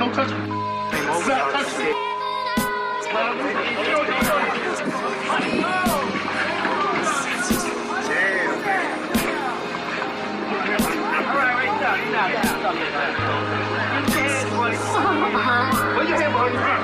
Don't touch me. Stop touching me. Put your head, buddy.